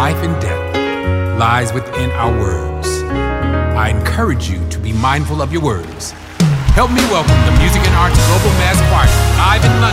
life and death lies within our words. I encourage you to be mindful of your words. Help me welcome the Music and Arts Global Mass Choir live in